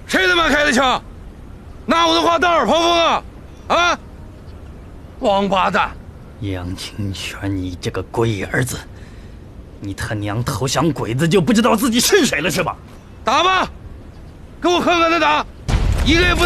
谁他妈开的枪？拿我的话当耳旁风啊！啊！王八蛋！ 杨清泉，你这个龟儿子，你他娘投降鬼子就不知道自己是谁了是吧？ 打吧，给我狠狠的打，一个也不能。